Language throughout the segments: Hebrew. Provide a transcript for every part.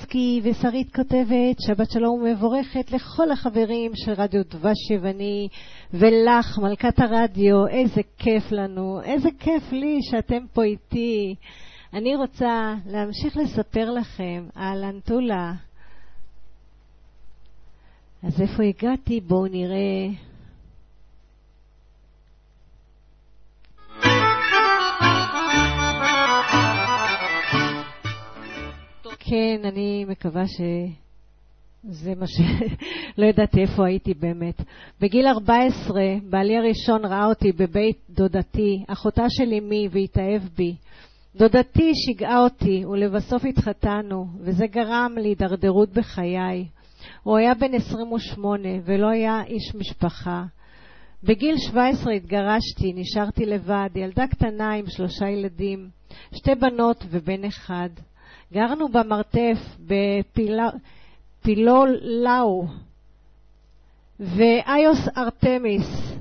סקי, ושרית כותבת שבת שלום ומבורכת לכל החברים של רדיו דבש יווני, ולך מלכת הרדיו. איזה כיף לנו, איזה כיף לי שאתם פה איתי. אני רוצה להמשיך לספר לכם על אנטולה. אז איפה הגעתי? בואו נראה. כן, אני מקווה שזה מה לא ידעתי איפה הייתי באמת. בגיל 14, בעלי הראשון ראה אותי בבית דודתי, אחותה של אמי, והתאהב בי. דודתי שיגעה אותי, ולבסוף התחתנו, וזה גרם להידרדרות בחיי. הוא היה בן 28, ולא היה איש משפחה. בגיל 17 התגרשתי, נשארתי לבד, ילדה קטנה עם 3 ילדים, 2 בנות ובן אחד. גרנו במרתף בפילולאו ואיוס ארתמיס.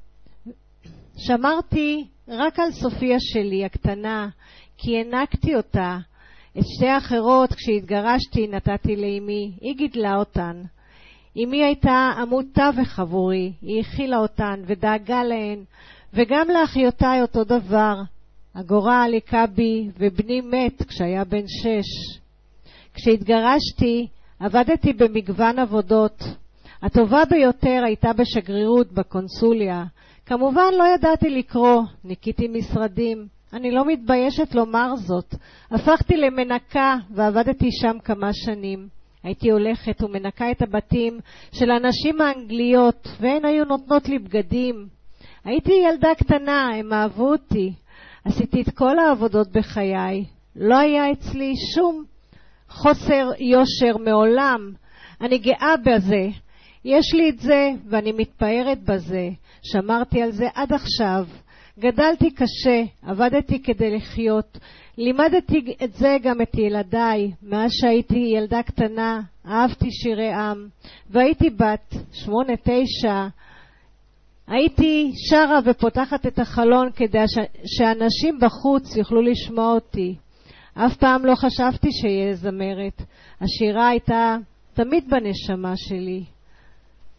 שמרתי רק על סופיה שלי הקטנה, כי הענקתי אותה. את 2 האחרות כשהתגרשתי נתתי לאמי, היא גידלה אותן. אמי הייתה עמוד תווך עבורי, היא הכילה אותן ודאגה להן, וגם לאחיותיי אותו דבר. הגורל היכה בי ובני מת כשהיה בן 6. כשהתגרשתי עבדתי במגוון עבודות. הטובה ביותר הייתה בשגרירות בקונסוליה. כמובן לא ידעתי לקרוא, ניקיתי משרדים. אני לא מתביישת לומר זאת. הפכתי למנקה ועבדתי שם כמה שנים. הייתי הולכת ומנקה את הבתים של הנשים האנגליות, והן היו נותנות לי בגדים. הייתי ילדה קטנה, הם אהבו אותי. עשיתי את כל העבודות בחיי. לא היה אצלי שום חוסר יושר מעולם. אני גאה בזה. יש לי את זה ואני מתפארת בזה. שמרתי על זה עד עכשיו. גדלתי קשה, עבדתי כדי לחיות. לימדתי את זה גם את ילדיי. מאז שהייתי ילדה קטנה, אהבתי שירי עם. והייתי בת 8-9. הייתי שרה ופותחת את החלון כדי שאנשים בחוץ יוכלו לשמוע אותי. אף פעם לא חשבתי שיהיה זמרת. השירה הייתה תמיד בנשמה שלי.